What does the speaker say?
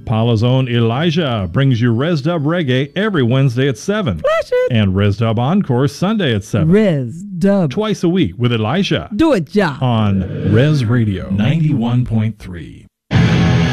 Impala's own Elijah brings you Res Dub Reggae every Wednesday at 7. Flash it. And Res Dub Encore Sunday at 7. Res Dub. Twice a week with Elijah. Do it, ja. On Res Radio 91.3.